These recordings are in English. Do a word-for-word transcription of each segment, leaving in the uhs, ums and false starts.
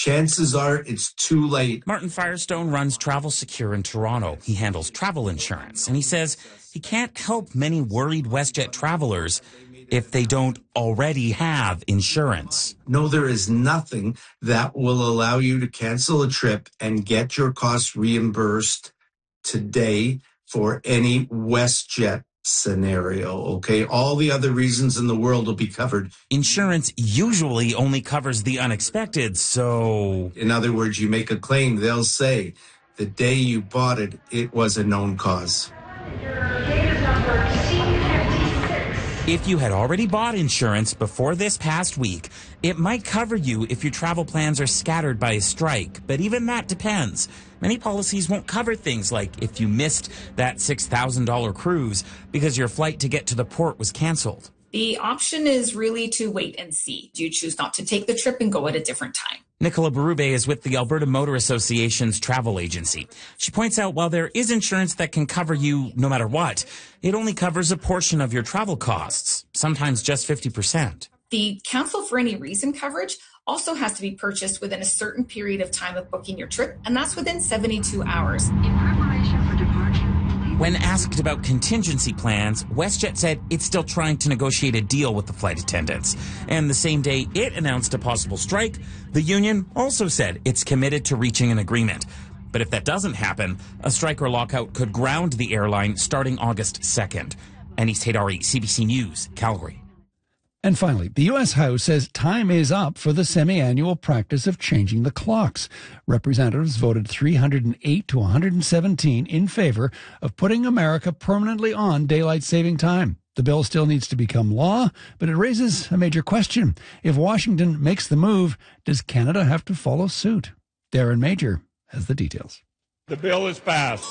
chances are it's too late. Martin Firestone runs Travel Secure in Toronto. He handles travel insurance, and he says he can't help many worried WestJet travelers if they don't already have insurance. No, there is nothing that will allow you to cancel a trip and get your costs reimbursed today for any WestJet scenario, okay? All the other reasons in the world will be covered. Insurance usually only covers the unexpected, so... In other words, you make a claim, they'll say, the day you bought it, it was a known cause. If you had already bought insurance before this past week, it might cover you if your travel plans are scattered by a strike, but even that depends. Many policies won't cover things like if you missed that six thousand dollars cruise because your flight to get to the port was canceled. The option is really to wait and see. Do you choose not to take the trip and go at a different time? Nicola Berube is with the Alberta Motor Association's travel agency. She points out while there is insurance that can cover you no matter what, it only covers a portion of your travel costs, sometimes just fifty percent. The cancel for any reason coverage also has to be purchased within a certain period of time of booking your trip, and that's within seventy-two hours. In preparation for departure. When asked about contingency plans, WestJet said it's still trying to negotiate a deal with the flight attendants. And the same day it announced a possible strike, the union also said it's committed to reaching an agreement. But if that doesn't happen, a strike or lockout could ground the airline starting August second. Anis Haydari, C B C News, Calgary. And finally, the U S House says time is up for the semi-annual practice of changing the clocks. Representatives voted three hundred eight to one hundred seventeen in favor of putting America permanently on daylight saving time. The bill still needs to become law, but it raises a major question. If Washington makes the move, does Canada have to follow suit? Darren Major has the details. The bill is passed.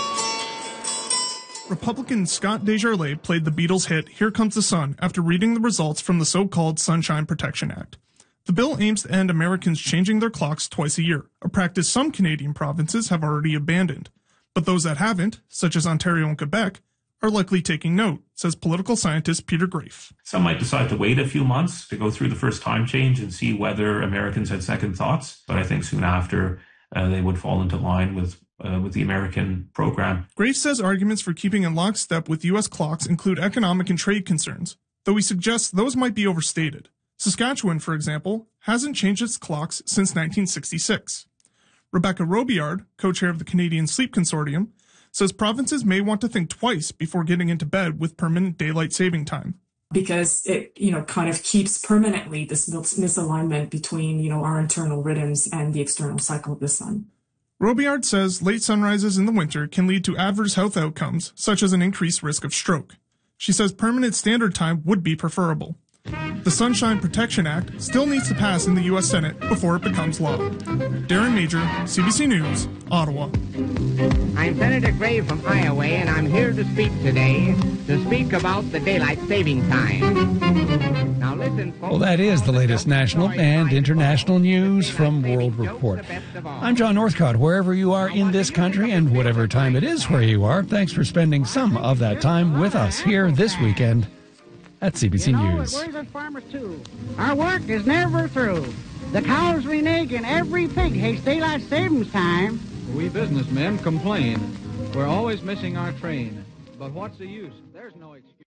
Republican Scott Desjardins played the Beatles' hit Here Comes the Sun after reading the results from the so-called Sunshine Protection Act. The bill aims to end Americans changing their clocks twice a year, a practice some Canadian provinces have already abandoned. But those that haven't, such as Ontario and Quebec, are likely taking note, says political scientist Peter Graefe. Some might decide to wait a few months to go through the first time change and see whether Americans had second thoughts, but I think soon after uh, they would fall into line with Uh, with the American program. Graefe says arguments for keeping in lockstep with U S clocks include economic and trade concerns, though he suggests those might be overstated. Saskatchewan, for example, hasn't changed its clocks since nineteen sixty-six. Rebecca Robillard, co-chair of the Canadian Sleep Consortium, says provinces may want to think twice before getting into bed with permanent daylight saving time. Because it, you know, kind of keeps permanently this misalignment between, you know, our internal rhythms and the external cycle of the sun. Robillard says late sunrises in the winter can lead to adverse health outcomes, such as an increased risk of stroke. She says permanent standard time would be preferable. The Sunshine Protection Act still needs to pass in the U S Senate before it becomes law. Darren Major, C B C News, Ottawa. I'm Senator Gray from Iowa, and I'm here to speak today to speak about the daylight saving time. Now listen, folks. Well, that is the latest national and international news from World Report. I'm John Northcott. Wherever you are in this country and whatever time it is where you are, thanks for spending some of that time with us here this weekend at C B C you know, News. It worries us farmers too. Our work is never through. The cows renege and every pig hates daylight savings time. We businessmen complain. We're always missing our train. But what's the use? There's no excuse.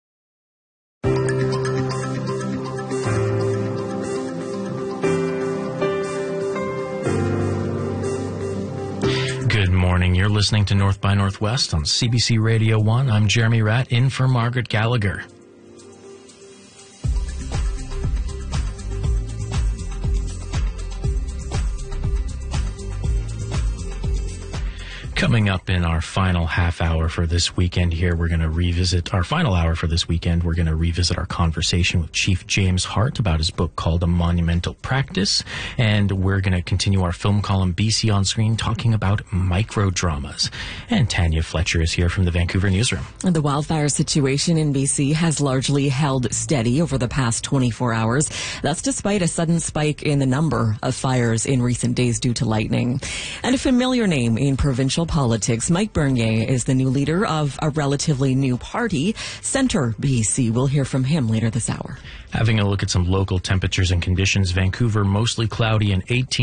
Good morning. You're listening to North by Northwest on C B C Radio one. I'm Jeremy Ratt, in for Margaret Gallagher. Coming up in our final half hour for this weekend here, we're going to revisit our final hour for this weekend. We're going to revisit our conversation with Chief James Hart about his book called A Monumental Practice. And we're going to continue our film column B C On Screen talking about microdramas. And Tanya Fletcher is here from the Vancouver newsroom. The wildfire situation in B C has largely held steady over the past twenty-four hours. That's despite a sudden spike in the number of fires in recent days due to lightning. And a familiar name in provincial politics, Mike Bernier is the new leader of a relatively new party, Centre B C. We'll hear from him later this hour. Having a look at some local temperatures and conditions, Vancouver mostly cloudy and eighteen